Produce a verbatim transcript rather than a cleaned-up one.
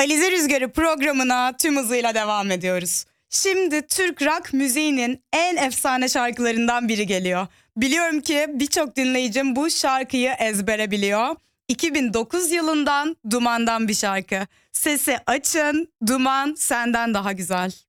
Alize Rüzgarı programına tüm hızıyla devam ediyoruz. Şimdi Türk rock müziğinin en efsane şarkılarından biri geliyor. Biliyorum ki birçok dinleyicim bu şarkıyı ezbere biliyor. iki bin dokuz yılından Duman'dan bir şarkı. Sesi açın, Duman senden daha güzel.